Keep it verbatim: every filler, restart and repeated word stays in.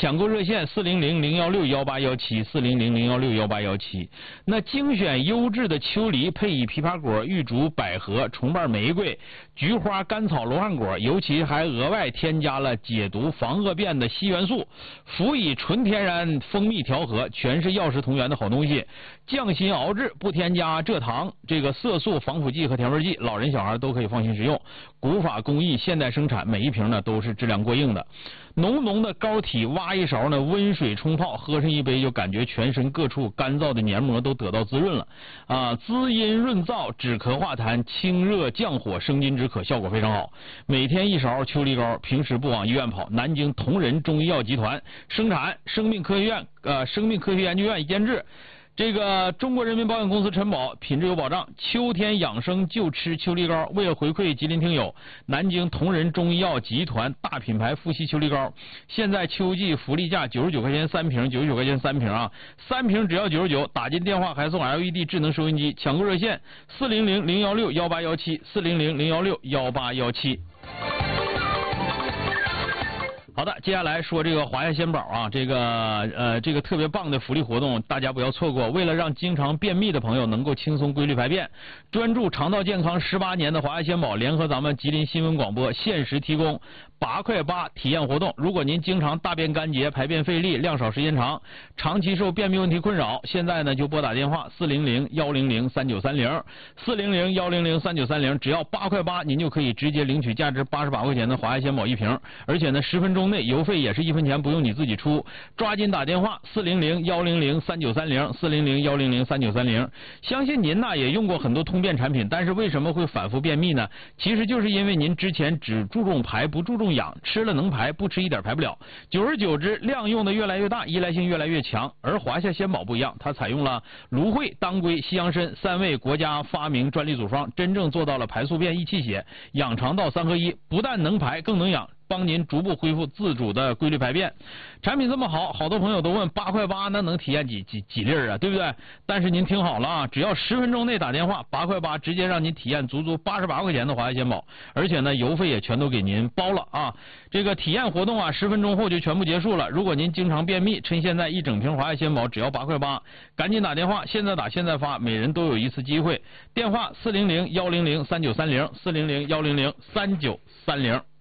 抢购热线四零零零幺六幺八幺七四零零零幺六幺八幺七。那精选优质的秋梨配以枇杷果、玉竹、百合、重瓣玫瑰、菊花、甘草、罗汉果，尤其还额外添加了解毒防恶变的硒元素，辅以纯天然蜂蜜调和，全是药食同源的好东西。匠心熬制，不添加蔗糖、这个色素、防腐剂和甜味剂，老人小孩都可以放心食用。古法工艺，现代生产，每一瓶呢都是质量过硬的。浓浓的膏体，挖一勺呢温水冲泡，喝上一杯就感觉全身各处干燥的黏膜都得到滋润了啊！滋阴润燥，止咳化痰，清热降火，生津止渴，效果非常好。每天一勺秋梨膏，平时不往医院跑。南京同仁中医药集团生产，生命科学院呃生命科学研究院监制。这个中国人民保险公司承保，品质有保障。秋天养生就吃秋梨膏。为了回馈吉林听友，南京同仁中医药集团大品牌富硒秋梨膏，现在秋季福利价九十九块钱三瓶，九十九块钱三瓶啊，三瓶只要九十九，打进电话还送 L E D 智能收音机。抢购热线四零零零幺六幺八幺七四零零零幺六幺八幺七。好的，接下来说这个华夏鲜宝啊，这个呃这个特别棒的福利活动，大家不要错过。为了让经常便秘的朋友能够轻松规律排便，专注肠道健康十八年的华夏鲜宝联合咱们吉林新闻广播限时提供八块八体验活动。如果您经常大便干结、排便费力、量少时间长，长期受便秘问题困扰，现在呢就拨打电话四零零幺零零三九三零四零零幺零零三九三零，只要八块八，您就可以直接领取价值八十八块钱的华夏鲜宝一瓶，而且呢十分钟内邮费也是一分钱不用你自己出，抓紧打电话四零零幺零零三九三零四零零幺零零三九三零。相信您呢也用过很多通便产品，但是为什么会反复便秘呢？其实就是因为您之前只注重排不注重养，吃了能排，不吃一点排不了，久而久之量用的越来越大，依赖性越来越强。而华夏鲜宝不一样，它采用了芦荟、当归、西洋参三味国家发明专利组方，真正做到了排宿便益气血、养肠道三合一，不但能排更能养，帮您逐步恢复自主的规律排便。产品这么好，好多朋友都问八块八那能体验几几几粒啊，对不对？但是您听好了啊，只要十分钟内打电话，八块八直接让您体验足足八十八块钱的华夏鲜宝，而且呢邮费也全都给您包了啊。这个体验活动啊，十分钟后就全部结束了。如果您经常便秘，趁现在一整瓶华夏鲜宝只要八块八，赶紧打电话，现在打现在发，每人都有一次机会。电话四零零幺零零三九三零四零零幺零零三九三零。